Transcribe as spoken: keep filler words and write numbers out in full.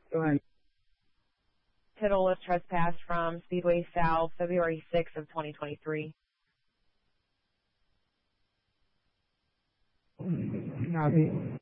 Go ahead. Tittle was trespassed from Speedway South, February sixth of twenty twenty-three. Now, the,